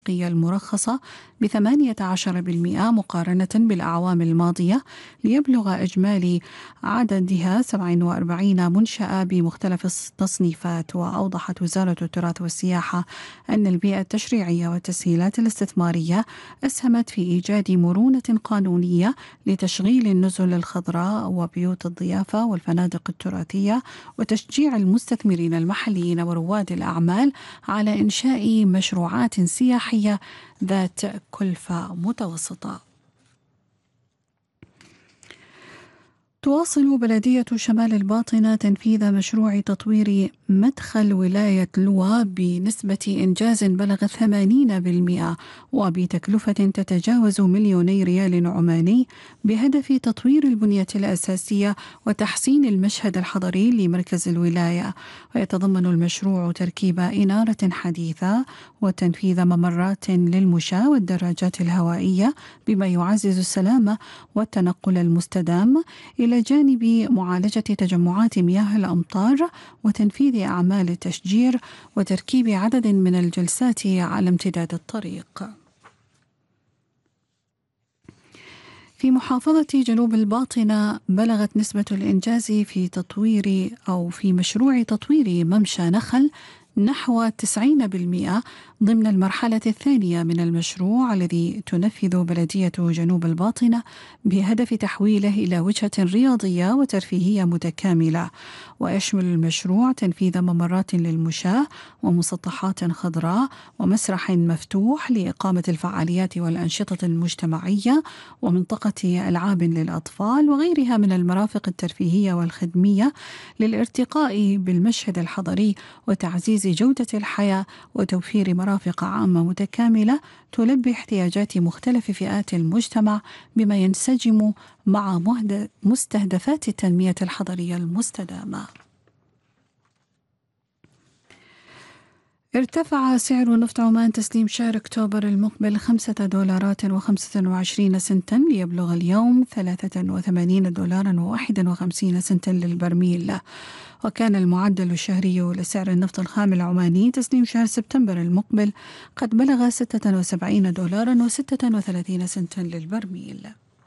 المرخصة ب18% مقارنة بالأعوام الماضية، ليبلغ إجمالي عددها 47 منشأة بمختلف التصنيفات. وأوضحت وزارة التراث والسياحة أن البيئة التشريعية والتسهيلات الاستثمارية أسهمت في إيجاد مرونة قانونية لتشغيل النزل الخضراء وبيوت الضيافة والفنادق التراثية، وتشجيع المستثمرين المحليين ورواد الأعمال على إنشاء مشروعات سياحية ذات كلفة متوسطة. تواصل بلدية شمال الباطنة تنفيذ مشروع تطوير مدخل ولاية لوا بنسبة إنجاز بلغت 80% وبتكلفة تتجاوز 2,000,000 ريال عماني، بهدف تطوير البنية الأساسية وتحسين المشهد الحضري لمركز الولاية. ويتضمن المشروع تركيب إنارة حديثة وتنفيذ ممرات للمشاة والدراجات الهوائية بما يعزز السلامة والتنقل المستدام، إلى جانب معالجة تجمعات مياه الأمطار وتنفيذ أعمال التشجير وتركيب عدد من الجلسات على امتداد الطريق. في محافظة جنوب الباطنة بلغت نسبة الإنجاز في مشروع تطوير ممشى نخل نحو 90% ضمن المرحلة الثانية من المشروع الذي تنفذ بلدية جنوب الباطنة بهدف تحويله إلى وجهة رياضية وترفيهية متكاملة. ويشمل المشروع تنفيذ ممرات للمشاة ومسطحات خضراء ومسرح مفتوح لإقامة الفعاليات والأنشطة المجتمعية ومنطقة ألعاب للأطفال وغيرها من المرافق الترفيهية والخدمية، للارتقاء بالمشهد الحضري وتعزيز جودة الحياة وتوفير مرافق عامة متكاملة تلبي احتياجات مختلف فئات المجتمع بما ينسجم مع مستهدفات التنمية الحضرية المستدامة. ارتفع سعر نفط عمان تسليم شهر أكتوبر المقبل $5.25 ليبلغ اليوم $83.51 للبرميل. وكان المعدل الشهري لسعر النفط الخام العماني تسليم شهر سبتمبر المقبل قد بلغ $76.36 للبرميل.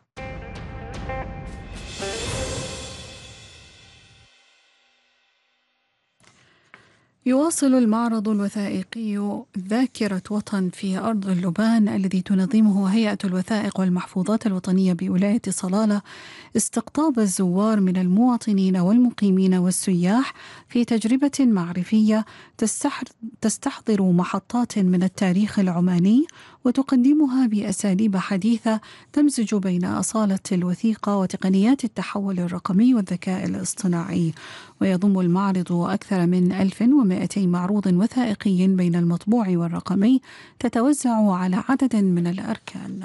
يواصل المعرض الوثائقي ذاكرة وطن في أرض اللبان الذي تنظمه هيئة الوثائق والمحفوظات الوطنية بولاية صلالة استقطاب الزوار من المواطنين والمقيمين والسياح في تجربة معرفية تستحضر محطات من التاريخ العماني وتقدمها بأساليب حديثة تمزج بين أصالة الوثيقة وتقنيات التحول الرقمي والذكاء الاصطناعي. ويضم المعرض أكثر من 1200 معروض وثائقي بين المطبوع والرقمي تتوزع على عدد من الأركان.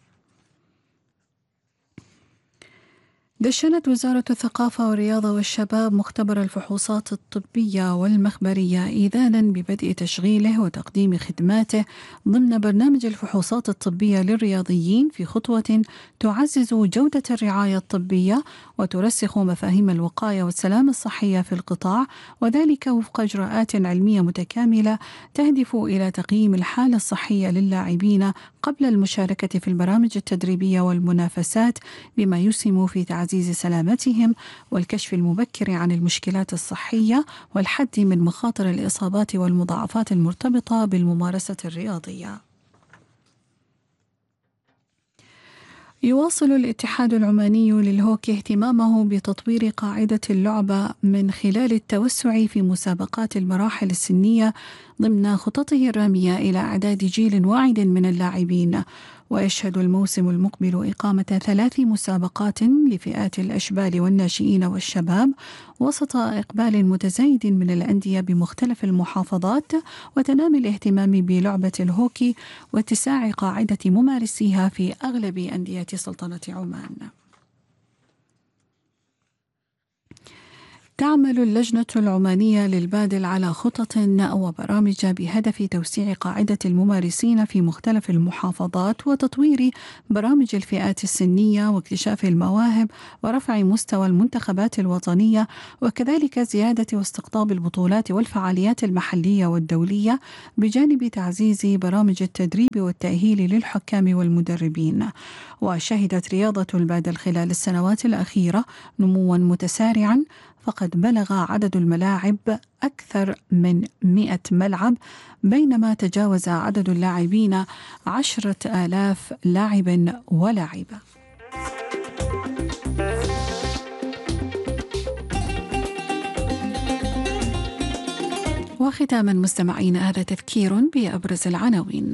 دشنت وزارة الثقافة والرياضة والشباب مختبر الفحوصات الطبية والمخبرية إذانا ببدء تشغيله وتقديم خدماته ضمن برنامج الفحوصات الطبية للرياضيين في خطوة تعزز جودة الرعاية الطبية وترسخ مفاهيم الوقاية والسلامة الصحية في القطاع، وذلك وفق إجراءات علمية متكاملة تهدف إلى تقييم الحالة الصحية للاعبين قبل المشاركة في البرامج التدريبية والمنافسات، بما يسهم في تعزيز سلامتهم والكشف المبكر عن المشكلات الصحية والحد من مخاطر الإصابات والمضاعفات المرتبطة بالممارسة الرياضية. يواصل الاتحاد العماني للهوكي اهتمامه بتطوير قاعدة اللعبة من خلال التوسع في مسابقات المراحل السنية ضمن خططه الرامية إلى إعداد جيل واعد من اللاعبين. ويشهد الموسم المقبل إقامة 3 مسابقات لفئات الأشبال والناشئين والشباب وسط إقبال متزايد من الأندية بمختلف المحافظات وتنامي الاهتمام بلعبة الهوكي واتساع قاعدة ممارسيها في أغلب أندية سلطنة عمان. تعمل اللجنة العمانية للبادل على خطط وبرامج بهدف توسيع قاعدة الممارسين في مختلف المحافظات وتطوير برامج الفئات السنية واكتشاف المواهب ورفع مستوى المنتخبات الوطنية، وكذلك زيادة واستقطاب البطولات والفعاليات المحلية والدولية، بجانب تعزيز برامج التدريب والتأهيل للحكام والمدربين. وشهدت رياضة البادل خلال السنوات الأخيرة نموا متسارعا، فقد بلغ عدد الملاعب أكثر من 100 ملعب، بينما تجاوز عدد اللاعبين 10,000 لاعب ولاعبة. وختاما مستمعين، هذا تذكير بأبرز العناوين.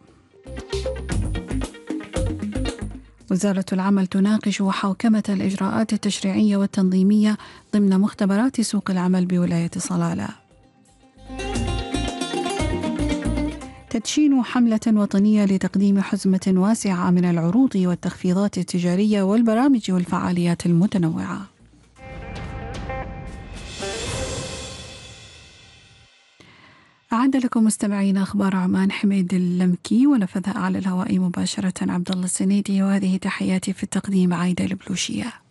وزارة العمل تناقش حوكمة الإجراءات التشريعية والتنظيمية ضمن مختبرات سوق العمل بولاية صلالة. تدشين حملة وطنية لتقديم حزمة واسعة من العروض والتخفيضات التجارية والبرامج والفعاليات المتنوعة. أعد لكم مستمعين أخبار عمان حميد اللمكي، ونفذها على الهواء مباشرة عبد الله السنيدي، وهذه تحياتي في التقديم عايدة البلوشية.